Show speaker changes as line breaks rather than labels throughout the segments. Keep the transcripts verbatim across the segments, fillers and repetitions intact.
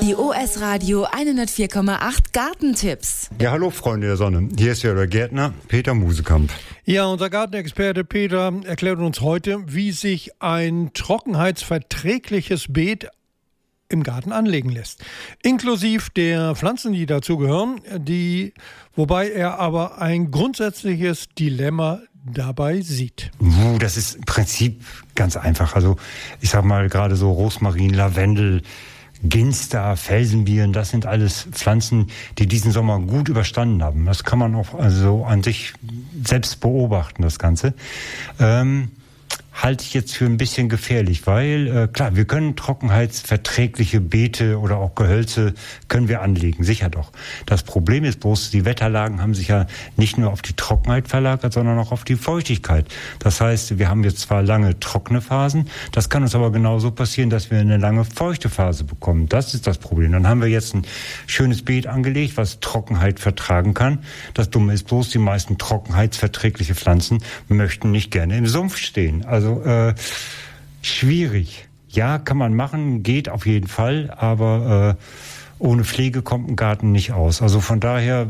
Die O S Radio hundertvier Komma acht Gartentipps.
Ja, hallo Freunde der Sonne. Hier ist ja der Gärtner Peter Musekamp.
Ja, unser Gartenexperte Peter erklärt uns heute, wie sich ein trockenheitsverträgliches Beet im Garten anlegen lässt. Inklusive der Pflanzen, die dazugehören, die, wobei er aber ein grundsätzliches Dilemma dabei sieht.
Das ist im Prinzip ganz einfach. Also ich sag mal gerade so Rosmarin, Lavendel, Ginster, Felsenbieren, das sind alles Pflanzen, die diesen Sommer gut überstanden haben. Das kann man auch also an sich selbst beobachten, das Ganze. Ähm, halte ich jetzt für ein bisschen gefährlich, weil, äh, klar, wir können trockenheitsverträgliche Beete oder auch Gehölze können wir anlegen, sicher doch. Das Problem ist bloß, die Wetterlagen haben sich ja nicht nur auf die Trockenheit verlagert, sondern auch auf die Feuchtigkeit. Das heißt, wir haben jetzt zwar lange trockene Phasen, das kann uns aber genauso passieren, dass wir eine lange feuchte Phase bekommen. Das ist das Problem. Dann haben wir jetzt ein schönes Beet angelegt, was Trockenheit vertragen kann. Das Dumme ist bloß, die meisten trockenheitsverträgliche Pflanzen möchten nicht gerne im Sumpf stehen. Also äh, schwierig. Ja, kann man machen, geht auf jeden Fall, aber äh, ohne Pflege kommt ein Garten nicht aus. Also von daher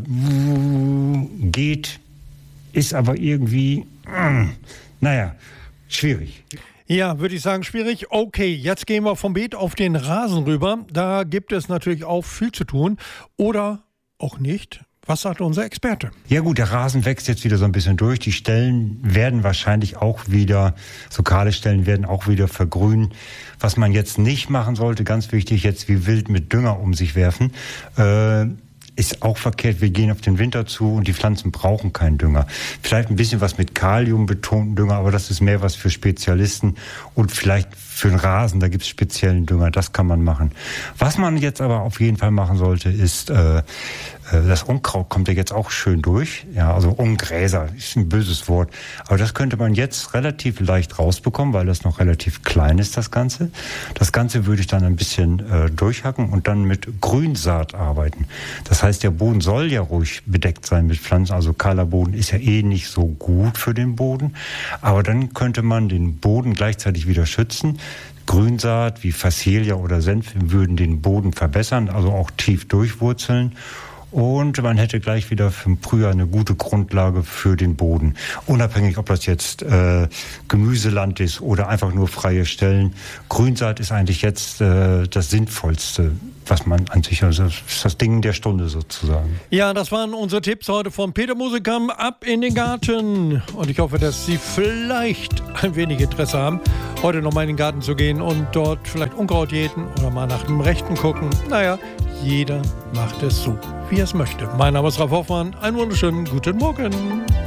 geht, ist aber irgendwie, äh, naja, schwierig.
Ja, würde ich sagen, schwierig. Okay, jetzt gehen wir vom Beet auf den Rasen rüber. Da gibt es natürlich auch viel zu tun. Oder auch nicht. Was sagt unser Experte?
Ja gut, der Rasen wächst jetzt wieder so ein bisschen durch. Die Stellen werden wahrscheinlich auch wieder, so kahle Stellen werden auch wieder vergrünen. Was man jetzt nicht machen sollte, ganz wichtig, jetzt wie wild mit Dünger um sich werfen, äh, ist auch verkehrt. Wir gehen auf den Winter zu und die Pflanzen brauchen keinen Dünger. Vielleicht ein bisschen was mit Kalium betonten Dünger, aber das ist mehr was für Spezialisten und vielleicht für den Rasen, da gibt es speziellen Dünger, das kann man machen. Was man jetzt aber auf jeden Fall machen sollte, ist, äh, das Unkraut kommt ja jetzt auch schön durch. Ja, also Ungräser ist ein böses Wort. Aber das könnte man jetzt relativ leicht rausbekommen, weil das noch relativ klein ist, das Ganze. Das Ganze würde ich dann ein bisschen äh, durchhacken und dann mit Grünsaat arbeiten. Das heißt, der Boden soll ja ruhig bedeckt sein mit Pflanzen. Also kahler Boden ist ja eh nicht so gut für den Boden. Aber dann könnte man den Boden gleichzeitig wieder schützen. Grünsaat wie Phacelia oder Senf würden den Boden verbessern, also auch tief durchwurzeln. Und man hätte gleich wieder für den Frühjahr eine gute Grundlage für den Boden. Unabhängig, ob das jetzt äh, Gemüseland ist oder einfach nur freie Stellen. Grünsaat ist eigentlich jetzt äh, das Sinnvollste, was man an sich, also das ist das Ding der Stunde sozusagen.
Ja, das waren unsere Tipps heute von Peter Musekamp. Ab in den Garten. Und ich hoffe, dass Sie vielleicht ein wenig Interesse haben, heute noch mal in den Garten zu gehen und dort vielleicht Unkraut jäten oder mal nach dem Rechten gucken. Naja, jeder macht es so, wie er es möchte. Mein Name ist Ralf Hoffmann. Einen wunderschönen guten Morgen.